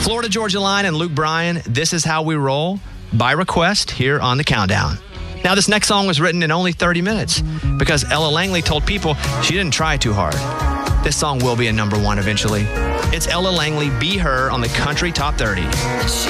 Florida Georgia Line and Luke Bryan, This Is How We Roll, by request here on The Countdown. Now, this next song was written in only 30 minutes because Ella Langley told people she didn't try too hard. This song will be a #1 eventually. It's Ella Langley, Be Her on the Country Top 30. She